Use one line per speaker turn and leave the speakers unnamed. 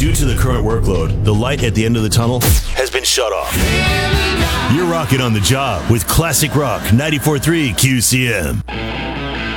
Due to the current workload, the light at the end of the tunnel has been shut off. You're rocking on the job with Classic Rock 94.3 QCM.